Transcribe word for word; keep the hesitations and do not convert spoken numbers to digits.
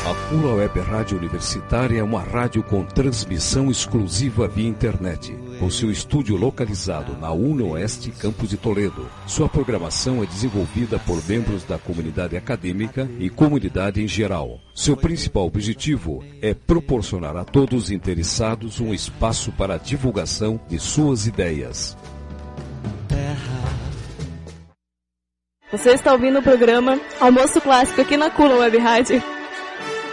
A Cula Web Rádio Universitária é uma rádio com transmissão exclusiva via internet, com seu estúdio localizado na UniOeste, campus de Toledo. Sua programação é desenvolvida por membros da comunidade acadêmica e comunidade em geral. Seu principal objetivo é proporcionar a todos os interessados um espaço para a divulgação de suas ideias. Você está ouvindo o programa Almoço Clássico aqui na Cula Web Rádio.